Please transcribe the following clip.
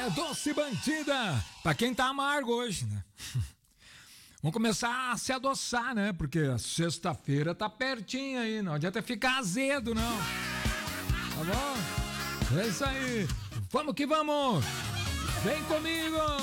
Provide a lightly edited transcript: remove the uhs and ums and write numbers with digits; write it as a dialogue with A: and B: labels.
A: É doce bandida. Pra quem tá amargo hoje, né? Vamos começar a se adoçar, né? Porque a sexta-feira tá pertinho aí. Não adianta ficar azedo, não. Tá bom? É isso aí. Vamos que vamos. Vem comigo.